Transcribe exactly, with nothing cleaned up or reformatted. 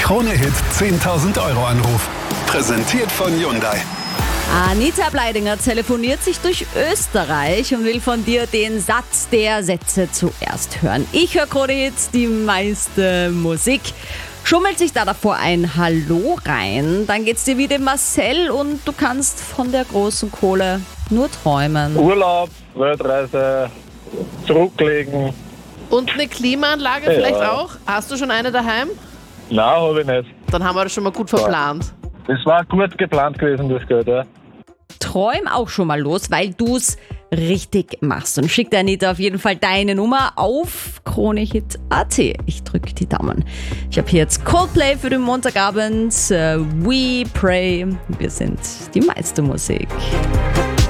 Krone-Hit zehntausend Euro Anruf. Präsentiert von Hyundai. Anita Bleidinger telefoniert sich durch Österreich und will von dir den Satz der Sätze zuerst hören. Ich höre Krone-Hit, die meiste Musik. Schummelt sich da davor ein Hallo rein, dann geht's dir wie dem Marcel und du kannst von der großen Kohle nur träumen. Urlaub, Weltreise, zurücklegen. Und eine Klimaanlage Ja. vielleicht auch? Hast du schon eine daheim? Nein, habe ich nicht. Dann haben wir das schon mal gut verplant. Das war gut geplant gewesen, das Geld, ja. Träum auch schon mal los, weil du's richtig machst. Und schick der Anita auf jeden Fall deine Nummer auf Kronehit punkt at. Ich drücke die Daumen. Ich habe hier jetzt Coldplay für den Montagabend. Uh, We Pray. Wir sind die meiste Musik.